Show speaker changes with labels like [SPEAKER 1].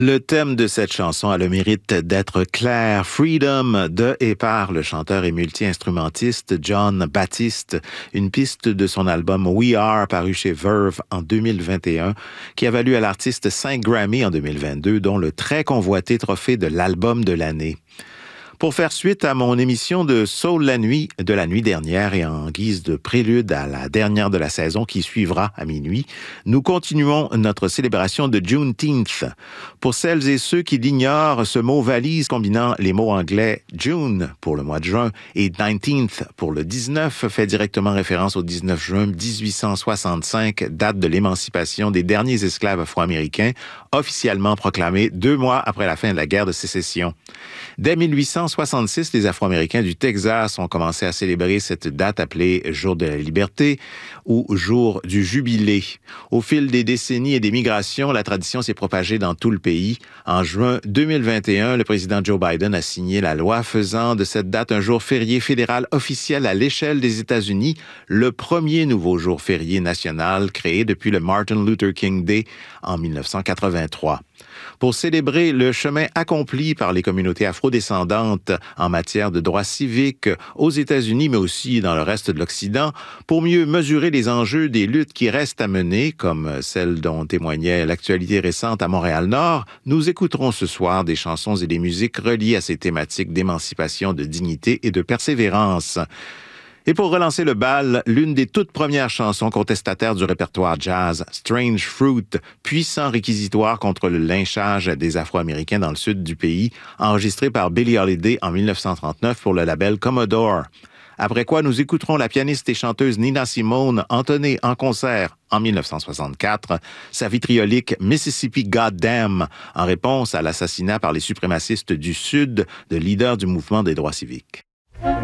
[SPEAKER 1] Le thème de cette chanson a le mérite d'être clair. Freedom de et par le chanteur et multi-instrumentiste Jon Batiste, une piste de son album We Are paru chez Verve en 2021 qui a valu à l'artiste 5 Grammy en 2022, dont le très convoité trophée de l'album de l'année. Pour faire suite à mon émission de Soul la nuit de la nuit dernière et en guise de prélude à la dernière de la saison qui suivra à minuit, nous continuons notre célébration de Juneteenth. Pour celles et ceux qui l'ignorent, ce mot valise combinant les mots anglais June pour le mois de juin et 19th pour le 19 fait directement référence au 19 juin 1865, date de l'émancipation des derniers esclaves afro-américains, officiellement proclamée 2 mois après la fin de la guerre de sécession. Dès 1866, les Afro-Américains du Texas ont commencé à célébrer cette date appelée Jour de la liberté ou Jour du jubilé. Au fil des décennies et des migrations, la tradition s'est propagée dans tout le pays. En juin 2021, le président Joe Biden a signé la loi faisant de cette date un jour férié fédéral officiel à l'échelle des États-Unis, le premier nouveau jour férié national créé depuis le Martin Luther King Day en 1983. Pour célébrer le chemin accompli par les communautés afrodescendantes en matière de droits civiques aux États-Unis, mais aussi dans le reste de l'Occident, pour mieux mesurer les enjeux des luttes qui restent à mener, comme celle dont témoignait l'actualité récente à Montréal-Nord, nous écouterons ce soir des chansons et des musiques reliées à ces thématiques d'émancipation, de dignité et de persévérance. Et pour relancer le bal, l'une des toutes premières chansons contestataires du répertoire jazz, Strange Fruit, puissant réquisitoire contre le lynchage des Afro-Américains dans le sud du pays, enregistré par Billie Holiday en 1939 pour le label Commodore. Après quoi, nous écouterons la pianiste et chanteuse Nina Simone entonner en concert en 1964 sa vitriolique Mississippi Goddamn en réponse à l'assassinat par les suprémacistes du Sud de leader du mouvement des droits civiques.